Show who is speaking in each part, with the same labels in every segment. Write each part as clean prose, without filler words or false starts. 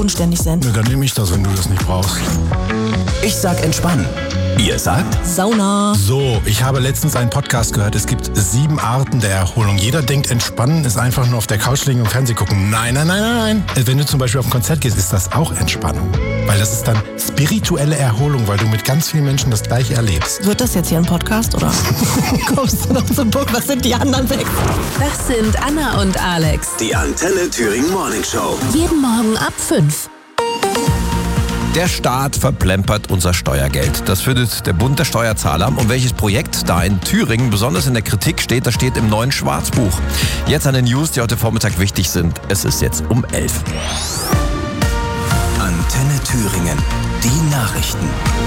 Speaker 1: unständig sein.
Speaker 2: Dann nehme ich das, wenn du das nicht brauchst.
Speaker 3: Ich sag entspannen. Ihr sagt?
Speaker 1: Sauna.
Speaker 2: So, ich habe letztens einen Podcast gehört, es gibt 7 Arten der Erholung. Jeder denkt, entspannen ist einfach nur auf der Couch liegen und Fernsehen gucken. Nein. Wenn du zum Beispiel auf ein Konzert gehst, ist das auch Entspannung. Weil das ist dann spirituelle Erholung, weil du mit ganz vielen Menschen das Gleiche erlebst.
Speaker 1: Wird das jetzt hier ein Podcast oder kommst du noch zum Punkt? Was sind die anderen weg?
Speaker 4: Das sind Anna und Alex.
Speaker 3: Die Antenne Thüringen Morning Show.
Speaker 4: Jeden Morgen ab 5.
Speaker 5: Der Staat verplempert unser Steuergeld. Das findet der Bund der Steuerzahler. Und welches Projekt da in Thüringen besonders in der Kritik steht, das steht im neuen Schwarzbuch. Jetzt an den News, die heute Vormittag wichtig sind. Es ist jetzt um 11.
Speaker 3: Antenne Thüringen. Die Nachrichten.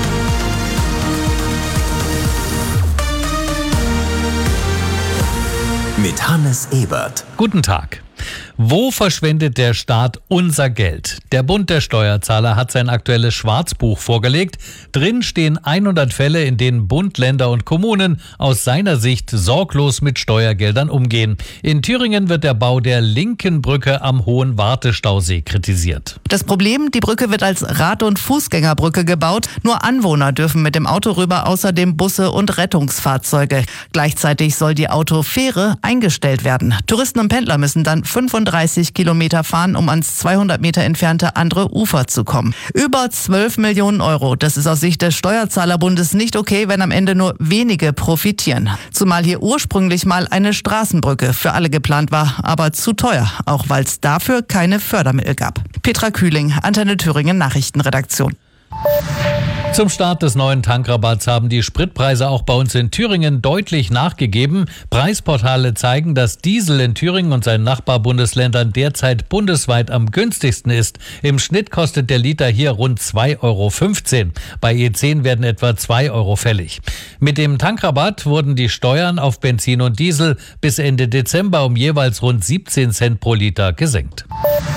Speaker 3: Mit Hannes Ebert.
Speaker 6: Guten Tag. Wo verschwendet der Staat unser Geld? Der Bund der Steuerzahler hat sein aktuelles Schwarzbuch vorgelegt. Drin stehen 100 Fälle, in denen Bund, Länder und Kommunen aus seiner Sicht sorglos mit Steuergeldern umgehen. In Thüringen wird der Bau der linken Brücke am Hohen Wartestausee kritisiert.
Speaker 7: Das Problem, die Brücke wird als Rad- und Fußgängerbrücke gebaut. Nur Anwohner dürfen mit dem Auto rüber, außerdem Busse und Rettungsfahrzeuge. Gleichzeitig soll die Autofähre eingestellt werden. Touristen und Pendler müssen dann 35 Kilometer fahren, um ans 200 Meter entfernte andere Ufer zu kommen. Über 12 Millionen Euro. Das ist aus Sicht des Steuerzahlerbundes nicht okay, wenn am Ende nur wenige profitieren. Zumal hier ursprünglich mal eine Straßenbrücke für alle geplant war, aber zu teuer, auch weil es dafür keine Fördermittel gab. Petra Kühling, Antenne Thüringen Nachrichtenredaktion.
Speaker 6: Zum Start des neuen Tankrabatts haben die Spritpreise auch bei uns in Thüringen deutlich nachgegeben. Preisportale zeigen, dass Diesel in Thüringen und seinen Nachbarbundesländern derzeit bundesweit am günstigsten ist. Im Schnitt kostet der Liter hier rund 2,15 Euro. Bei E10 werden etwa 2 Euro fällig. Mit dem Tankrabatt wurden die Steuern auf Benzin und Diesel bis Ende Dezember um jeweils rund 17 Cent pro Liter gesenkt.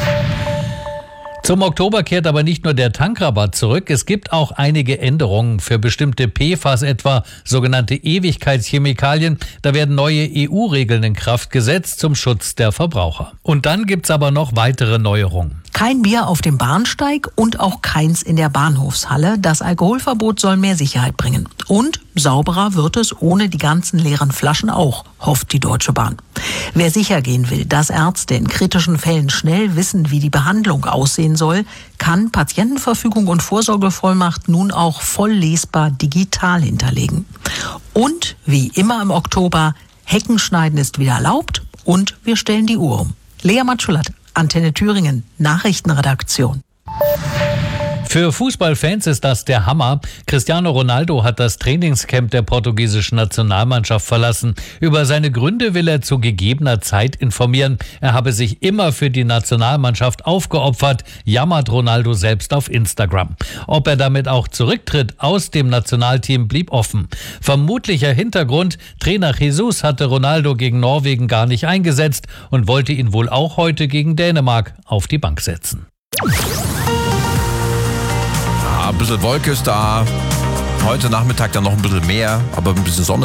Speaker 6: Zum Oktober kehrt aber nicht nur der Tankrabatt zurück, es gibt auch einige Änderungen für bestimmte PFAS, etwa sogenannte Ewigkeitschemikalien. Da werden neue EU-Regeln in Kraft gesetzt zum Schutz der Verbraucher. Und dann gibt's aber noch weitere Neuerungen.
Speaker 8: Kein Bier auf dem Bahnsteig und auch keins in der Bahnhofshalle. Das Alkoholverbot soll mehr Sicherheit bringen. Und sauberer wird es ohne die ganzen leeren Flaschen auch, hofft die Deutsche Bahn. Wer sicher gehen will, dass Ärzte in kritischen Fällen schnell wissen, wie die Behandlung aussehen soll, kann Patientenverfügung und Vorsorgevollmacht nun auch voll lesbar digital hinterlegen. Und wie immer im Oktober, Heckenschneiden ist wieder erlaubt und wir stellen die Uhr um. Lea Matschullat, Antenne Thüringen, Nachrichtenredaktion.
Speaker 6: Für Fußballfans ist das der Hammer. Cristiano Ronaldo hat das Trainingscamp der portugiesischen Nationalmannschaft verlassen. Über seine Gründe will er zu gegebener Zeit informieren. Er habe sich immer für die Nationalmannschaft aufgeopfert, jammert Ronaldo selbst auf Instagram. Ob er damit auch zurücktritt aus dem Nationalteam, blieb offen. Vermutlicher Hintergrund: Trainer Jesus hatte Ronaldo gegen Norwegen gar nicht eingesetzt und wollte ihn wohl auch heute gegen Dänemark auf die Bank setzen.
Speaker 5: Ein bisschen Wolke ist da. Heute Nachmittag dann noch ein bisschen mehr, aber ein bisschen Sonne